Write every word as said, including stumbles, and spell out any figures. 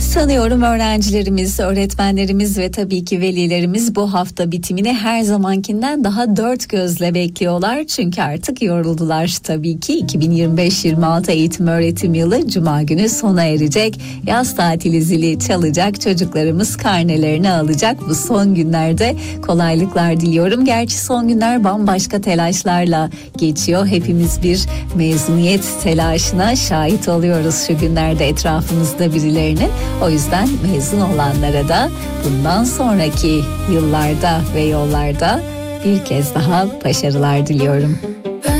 Sanıyorum öğrencilerimiz, öğretmenlerimiz ve tabii ki velilerimiz bu hafta bitimini her zamankinden daha dört gözle bekliyorlar. Çünkü artık yoruldular tabii ki. iki bin yirmi beş yirmi altı eğitim öğretim yılı Cuma günü sona erecek. Yaz tatili zili çalacak, çocuklarımız karnelerini alacak. Bu son günlerde kolaylıklar diliyorum. Gerçi son günler bambaşka telaşlarla geçiyor. Hepimiz bir mezuniyet telaşına şahit oluyoruz şu günlerde etrafımızda birilerinin. O yüzden mezun olanlara da bundan sonraki yıllarda ve yollarda bir kez daha başarılar diliyorum.